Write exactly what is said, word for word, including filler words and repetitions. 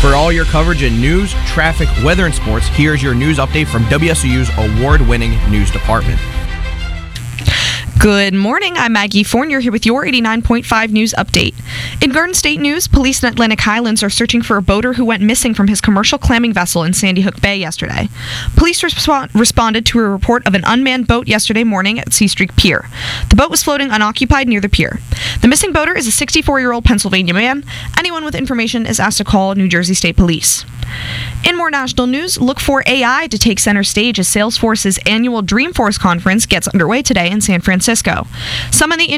For all your coverage in news, traffic, weather, and sports, here's your news update from W S O U's award-winning news department. Good morning, I'm Maggie Fournier here with your eighty-nine point five News Update. In Garden State News, police in Atlantic Highlands are searching for a boater who went missing from his commercial clamming vessel in Sandy Hook Bay yesterday. Police resp- responded to a report of an unmanned boat yesterday morning at C Street Pier. The boat was floating unoccupied near the pier. The missing boater is a sixty-four-year-old Pennsylvania man. Anyone with information is asked to call New Jersey State Police. In more national news, look for A I to take center stage as Salesforce's annual Dreamforce conference gets underway today in San Francisco. Some in the